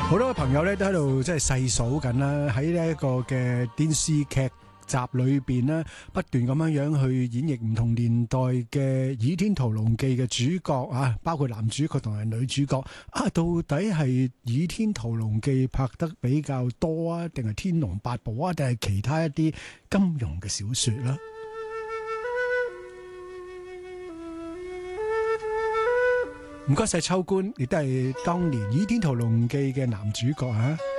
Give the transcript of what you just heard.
好多朋友咧都喺度即係細數緊啦，喺呢一個嘅電視劇集裏邊呢，不斷咁樣樣去演繹唔同年代嘅《倚天屠龍記》嘅主角啊，包括男主角同埋女主角啊，到底係《倚天屠龍記》拍得比較多啊，定係《天龍八部》啊，定係其他一啲金庸嘅小說啦？唔該晒秋官，亦都係當年《倚天屠龍記》嘅男主角啊！